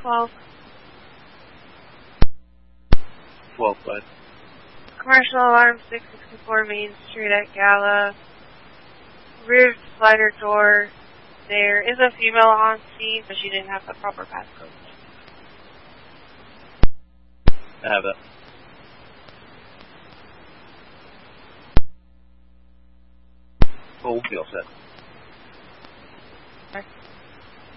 12. 12, bud. Commercial alarm 664 Main Street at Gala. Rear slider door. There is a female on scene, but she didn't have the proper passcode. I have that. Oh, we'll be all set.